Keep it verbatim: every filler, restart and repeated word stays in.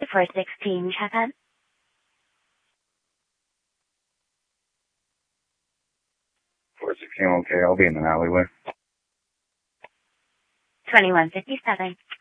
four sixteen Chatham. four sixteen, okay, I'll be in an alleyway. twenty-one fifty-seven.